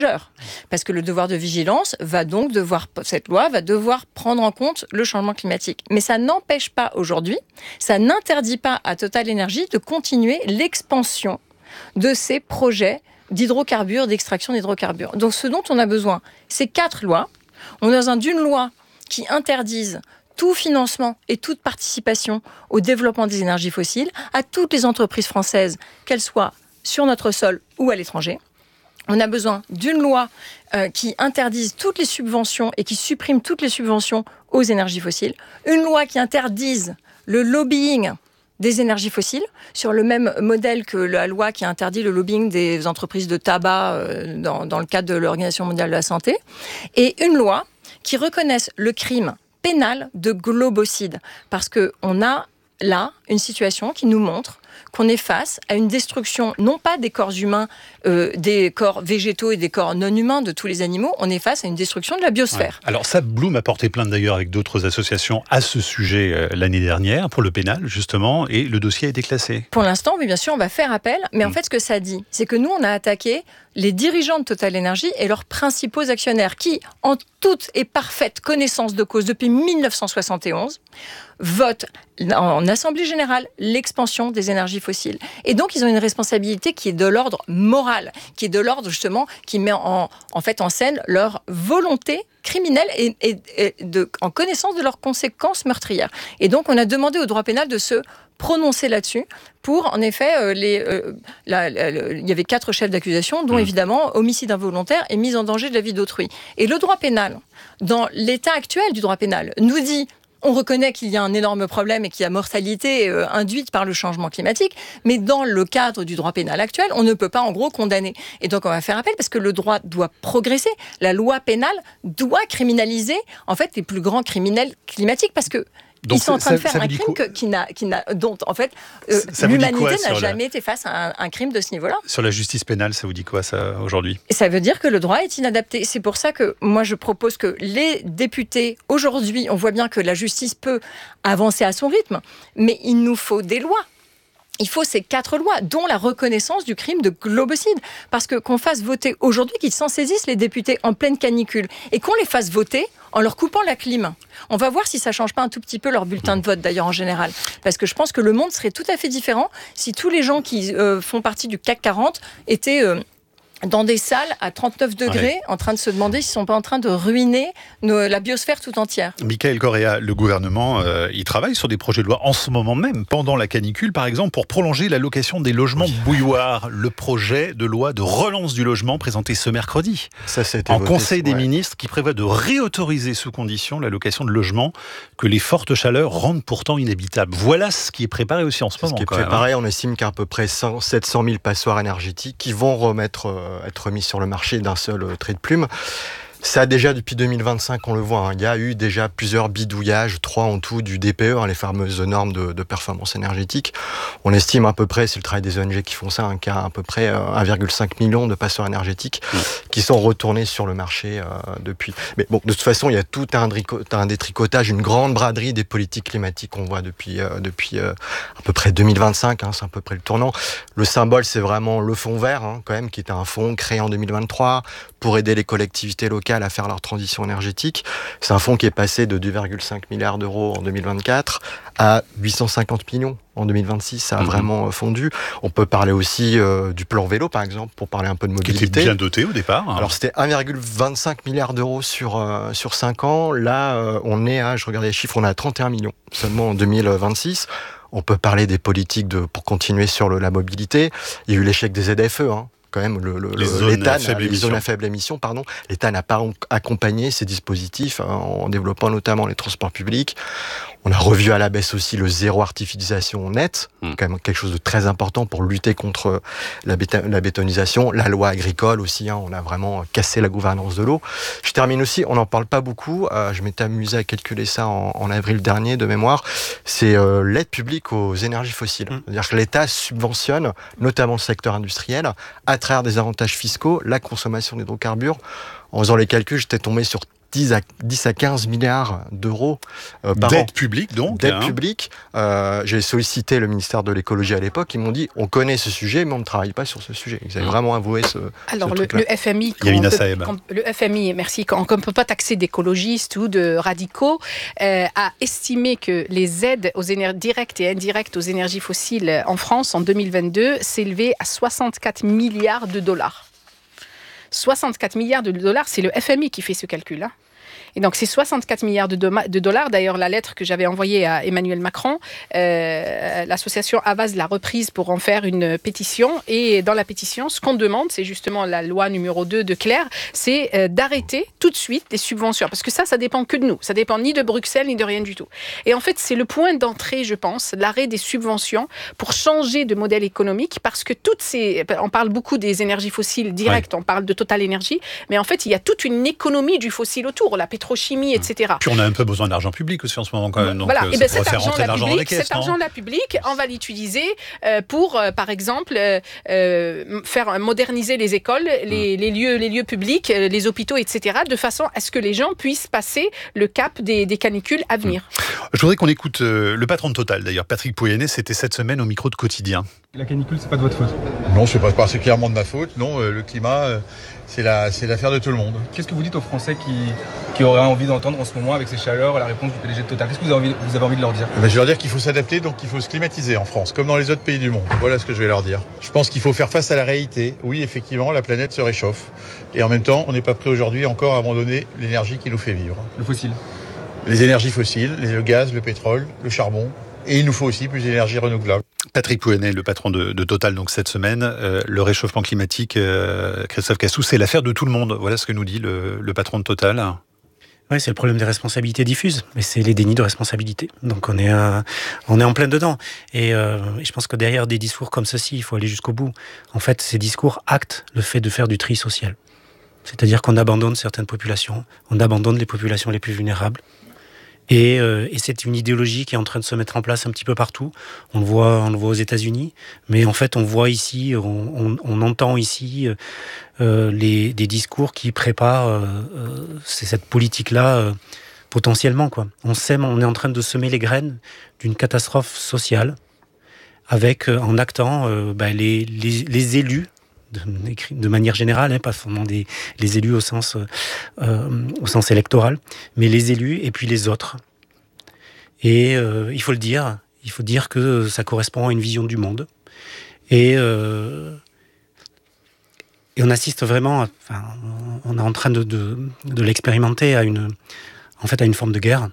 Parce que le devoir de vigilance cette loi va devoir prendre en compte le changement climatique. Mais ça n'empêche pas aujourd'hui, ça n'interdit pas à Total Energy de continuer l'expansion de ces projets d'hydrocarbures, d'extraction d'hydrocarbures. Donc ce dont on a besoin, c'est 4 lois. On a besoin d'une loi qui interdise tout financement et toute participation au développement des énergies fossiles à toutes les entreprises françaises, qu'elles soient sur notre sol ou à l'étranger. On a besoin d'une loi qui interdise toutes les subventions et qui supprime toutes les subventions aux énergies fossiles. Une loi qui interdise le lobbying des énergies fossiles, sur le même modèle que la loi qui interdit le lobbying des entreprises de tabac dans le cadre de l'Organisation mondiale de la santé. Et une loi qui reconnaisse le crime pénal de globocide. Parce qu'on a là une situation qui nous montre qu'on est face à une destruction, non pas des corps humains, des corps végétaux et des corps non humains de tous les animaux, on est face à une destruction de la biosphère. Ouais. Alors ça, Bloom a porté plainte d'ailleurs avec d'autres associations à ce sujet l'année dernière, pour le pénal justement, et le dossier a été classé. Pour l'instant, oui, bien sûr, on va faire appel, mais en fait, ce que ça dit, c'est que nous, on a attaqué les dirigeants de Total Energy et leurs principaux actionnaires qui, en toute et parfaite connaissance de cause depuis 1971, votent en Assemblée générale l'expansion des énergies fossiles. Et donc, ils ont une responsabilité qui est de l'ordre moral, qui est de l'ordre, justement, qui met en scène leur volonté criminelle et en connaissance de leurs conséquences meurtrières. Et donc, on a demandé au droit pénal de se prononcer là-dessus pour, en effet, il y avait 4 chefs d'accusation, dont évidemment homicide involontaire et mise en danger de la vie d'autrui. Et le droit pénal, dans l'état actuel du droit pénal, nous dit: on reconnaît qu'il y a un énorme problème et qu'il y a mortalité induite par le changement climatique, mais dans le cadre du droit pénal actuel, on ne peut pas en gros condamner. Et donc on va faire appel parce que le droit doit progresser. La loi pénale doit criminaliser en fait les plus grands criminels climatiques parce que donc ils sont en train de faire un crime dont en fait l'humanité n'a jamais été face à un crime de ce niveau-là. Sur la justice pénale, ça vous dit quoi ça aujourd'hui ? Et ça veut dire que le droit est inadapté. C'est pour ça que moi je propose que les députés, aujourd'hui, on voit bien que la justice peut avancer à son rythme, mais il nous faut des lois. Il faut ces 4 lois, dont la reconnaissance du crime de globocide. Parce que qu'on fasse voter aujourd'hui, qu'ils s'en saisissent les députés en pleine canicule, et qu'on les fasse voter en leur coupant la clim. On va voir si ça ne change pas un tout petit peu leur bulletin de vote, d'ailleurs, en général. Parce que je pense que le monde serait tout à fait différent si tous les gens qui font partie du CAC 40 étaient dans des salles à 39 degrés, en train de se demander s'ils ne sont pas en train de ruiner la biosphère tout entière. Michaël Correa, le gouvernement, il travaille sur des projets de loi en ce moment même, pendant la canicule par exemple, pour prolonger la location des logements bouilloires. Le projet de loi de relance du logement présenté ce mercredi en Conseil des ministres, qui prévoit de réautoriser sous condition la location de logements que les fortes chaleurs rendent pourtant inhabitables. Voilà ce qui est préparé aussi en ce moment. Ce qui est préparé, on estime qu'il y a à peu près 700 000 passoires énergétiques qui vont être mis sur le marché d'un seul trait de plume. Ça, déjà, depuis 2025, on le voit. Il y a eu déjà plusieurs bidouillages, 3 en tout, du DPE, les fameuses normes de performance énergétique. On estime à peu près, c'est le travail des ONG qui font ça, qu'il y a à peu près 1,5 million de passoires énergétiques qui sont retournés sur le marché depuis. Mais bon, de toute façon, il y a tout un détricotage, une grande braderie des politiques climatiques qu'on voit depuis à peu près 2025. C'est à peu près le tournant. Le symbole, c'est vraiment le fonds vert, quand même, qui est un fonds créé en 2023 pour aider les collectivités locales à faire leur transition énergétique. C'est un fonds qui est passé de 2,5 milliards d'euros en 2024 à 850 millions en 2026. Ça a vraiment fondu. On peut parler aussi du plan vélo, par exemple, pour parler un peu de mobilité. Qui était bien doté au départ. Alors, c'était 1,25 milliard d'euros sur 5 ans. Là, on est à, je regardais les chiffres, on est à 31 millions seulement en 2026. On peut parler des politiques pour continuer sur la mobilité. Il y a eu l'échec des ZFE, quand même, les zones à faible émission, l'État n'a pas accompagné ces dispositifs en développant notamment les transports publics. On a revu à la baisse aussi le zéro artificialisation net, quand même quelque chose de très important pour lutter contre la bétonisation. La loi agricole aussi, on a vraiment cassé la gouvernance de l'eau. Je termine aussi, on n'en parle pas beaucoup, je m'étais amusé à calculer ça en avril dernier de mémoire, c'est l'aide publique aux énergies fossiles. C'est-à-dire que l'État subventionne, notamment le secteur industriel, à travers des avantages fiscaux, la consommation d'hydrocarbures. En faisant les calculs, j'étais tombé sur 10 à 15 milliards d'euros par an. Dette publique, donc. Dette publique. J'ai sollicité le ministère de l'écologie à l'époque. Ils m'ont dit, on connaît ce sujet, mais on ne travaille pas sur ce sujet. Ils avaient vraiment avoué ce truc-là. Le FMI, merci. Quand on ne peut pas taxer d'écologistes ou de radicaux, a estimé que les aides aux directes et indirectes aux énergies fossiles en France en 2022 s'élevaient à 64 milliards de dollars. 64 milliards de dollars, c'est le FMI qui fait ce calcul. Et donc, ces 64 milliards de dollars, d'ailleurs, la lettre que j'avais envoyée à Emmanuel Macron, l'association Havas l'a reprise pour en faire une pétition. Et dans la pétition, ce qu'on demande, c'est justement la loi numéro 2 de Claire, c'est d'arrêter tout de suite les subventions. Parce que ça dépend que de nous. Ça dépend ni de Bruxelles, ni de rien du tout. Et en fait, c'est le point d'entrée, je pense, l'arrêt des subventions pour changer de modèle économique. Parce que on parle beaucoup des énergies fossiles directes, on parle de Total Énergie, mais en fait, il y a toute une économie du fossile autour, la pétrochimie, etc. Puis on a un peu besoin d'argent public aussi en ce moment quand même. Donc voilà. Et ça pourrait faire rentrer de l'argent dans les caisses. Cet argent-là public, on va l'utiliser pour, par exemple, faire moderniser les écoles, les lieux publics, les hôpitaux, etc., de façon à ce que les gens puissent passer le cap des canicules à venir. Je voudrais qu'on écoute le patron de Total, d'ailleurs, Patrick Pouyanné, c'était cette semaine au micro de Quotidien. La canicule, c'est pas de votre faute? Non, c'est pas particulièrement de ma faute. Non, le climat, c'est l'affaire de tout le monde. Qu'est-ce que vous dites aux Français qui auraient envie d'entendre en ce moment, avec ces chaleurs, la réponse du PDG de Total? Qu'est-ce que vous avez envie de leur dire? Je vais leur dire qu'il faut s'adapter, donc il faut se climatiser en France, comme dans les autres pays du monde. Voilà ce que je vais leur dire. Je pense qu'il faut faire face à la réalité. Oui, effectivement, la planète se réchauffe. Et en même temps, on n'est pas prêt aujourd'hui encore à abandonner l'énergie qui nous fait vivre. Le fossile? Les énergies fossiles, le gaz, le pétrole, le charbon. Et il nous faut aussi plus d'énergie renouvelable. Patrick Pouyanné, le patron de Total, donc cette semaine, le réchauffement climatique, Christophe Cassou, c'est l'affaire de tout le monde. Voilà ce que nous dit le patron de Total. Oui, c'est le problème des responsabilités diffuses, mais c'est les dénis de responsabilité. Donc on est en plein dedans. Et je pense que derrière des discours comme ceci, il faut aller jusqu'au bout. En fait, ces discours actent le fait de faire du tri social. C'est-à-dire qu'on abandonne certaines populations, on abandonne les populations les plus vulnérables. Et c'est une idéologie qui est en train de se mettre en place un petit peu partout. On le voit aux États-Unis, mais en fait, on voit ici, on entend ici des discours qui préparent cette politique-là potentiellement, quoi. On est en train de semer les graines d'une catastrophe sociale, avec en actant les élus. De manière générale, pas seulement les élus au sens électoral, mais les élus et puis les autres. Et il faut dire que ça correspond à une vision du monde. Et on assiste vraiment, on est en train de l'expérimenter à une forme de guerre.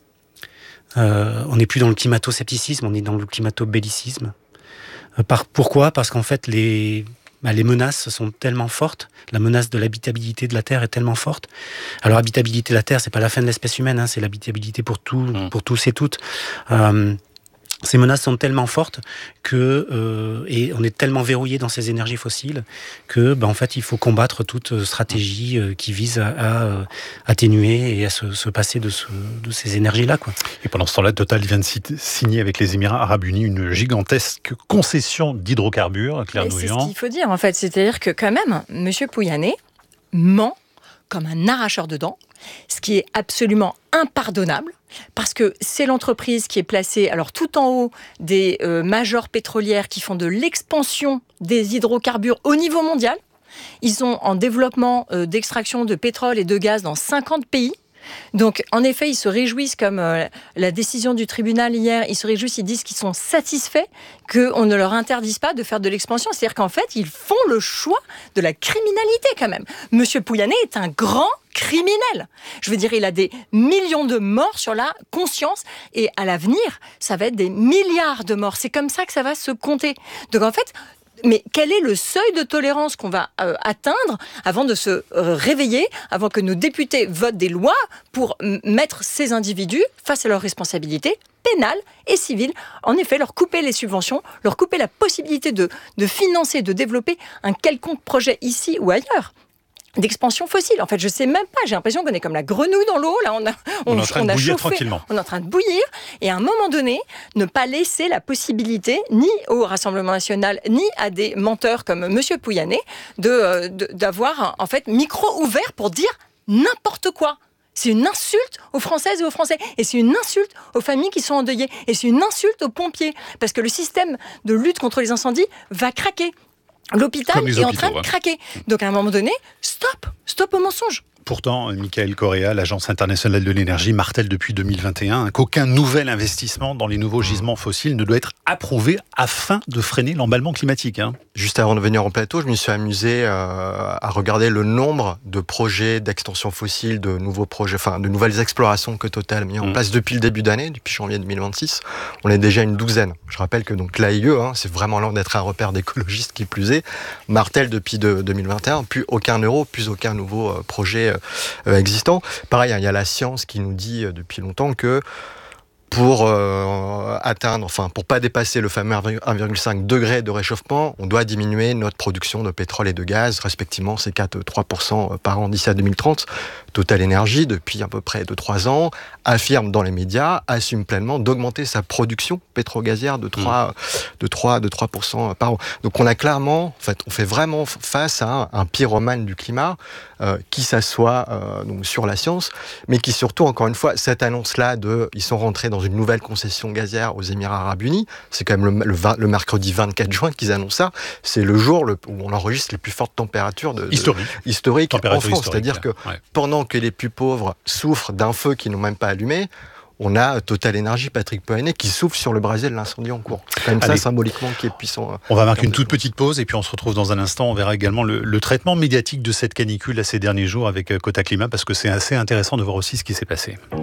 On n'est plus dans le climato-scepticisme, on est dans le climato-bellicisme. Pourquoi ? Parce qu'en fait, les menaces sont tellement fortes, la menace de l'habitabilité de la Terre est tellement forte. Alors, habitabilité de la Terre, c'est pas la fin de l'espèce humaine, c'est l'habitabilité pour tous et toutes. Ces menaces sont tellement fortes que et on est tellement verrouillé dans ces énergies fossiles que, en fait, il faut combattre toute stratégie qui vise à atténuer et à se passer de ces énergies-là, quoi. Et pendant ce temps-là, Total vient de signer avec les Émirats Arabes Unis une gigantesque concession d'hydrocarbures, Claire Nouvian. C'est ce qu'il faut dire, en fait. C'est-à-dire que, quand même, M. Pouyanné ment comme un arracheur de dents, ce qui est absolument impardonnable, parce que c'est l'entreprise qui est placée tout en haut des majors pétrolières qui font de l'expansion des hydrocarbures au niveau mondial. Ils sont en développement d'extraction de pétrole et de gaz dans 50 pays. Donc, en effet, ils se réjouissent, comme la décision du tribunal hier, ils disent qu'ils sont satisfaits qu'on ne leur interdise pas de faire de l'expansion. C'est-à-dire qu'en fait, ils font le choix de la criminalité, quand même. Monsieur Pouyanné est un grand criminel. Je veux dire, il a des millions de morts sur la conscience, et à l'avenir, ça va être des milliards de morts. C'est comme ça que ça va se compter. Donc, en fait, mais quel est le seuil de tolérance qu'on va atteindre avant de se réveiller, avant que nos députés votent des lois pour mettre ces individus face à leurs responsabilités pénales et civiles, en effet, leur couper les subventions, leur couper la possibilité de financer, de développer un quelconque projet ici ou ailleurs d'expansion fossile. En fait, je sais même pas, j'ai l'impression qu'on est comme la grenouille dans l'eau, là, on est en train de bouillir chauffé, tranquillement. On est en train de bouillir, et à un moment donné, ne pas laisser la possibilité, ni au Rassemblement National, ni à des menteurs comme M. Pouyanné, d'avoir, en fait, micro ouvert pour dire n'importe quoi. C'est une insulte aux Françaises et aux Français. Et c'est une insulte aux familles qui sont endeuillées. Et c'est une insulte aux pompiers. Parce que le système de lutte contre les incendies va craquer. L'hôpital est en train de craquer. Donc à un moment donné, stop au mensonge. Pourtant, Michaël Correa, l'Agence internationale de l'énergie, martèle depuis 2021 qu'aucun nouvel investissement dans les nouveaux gisements fossiles ne doit être approuvé afin de freiner l'emballement climatique. Juste avant de venir au plateau, je me suis amusé à regarder le nombre de projets d'extension fossile, de nouveaux projets, de nouvelles explorations que Total a mis en place depuis le début d'année, depuis janvier 2026. On est déjà une douzaine. Je rappelle que donc l'AIE, c'est vraiment loin d'être un repère d'écologistes qui plus est, martèle depuis 2021, plus aucun euro, plus aucun nouveau projet existant. Pareil, il y a la science qui nous dit depuis longtemps que pour pas dépasser le fameux 1,5 degré de réchauffement, on doit diminuer notre production de pétrole et de gaz, respectivement c'est 4-3% par an d'ici à 2030. Total Energy, depuis à peu près 2-3 ans, affirme dans les médias, assume pleinement d'augmenter sa production pétro-gazière de 3% par an. Donc on a clairement, on fait vraiment face à un pyromane du climat qui s'assoit donc sur la science, mais qui surtout, encore une fois, cette annonce-là ils sont rentrés dans une nouvelle concession gazière aux Émirats Arabes Unis, c'est quand même le mercredi 24 juin qu'ils annoncent ça, c'est le jour où on enregistre les plus fortes températures historiques en France. C'est-à-dire que pendant que les plus pauvres souffrent d'un feu qu'ils n'ont même pas allumé, on a Total Energy, Patrick Pouyanné, qui souffle sur le brasier de l'incendie en cours. C'est quand même ça, symboliquement, qui est puissant. On va marquer une toute petite pause et puis on se retrouve dans un instant. On verra également le traitement médiatique de cette canicule ces derniers jours avec Cota Climat, parce que c'est assez intéressant de voir aussi ce qui s'est passé.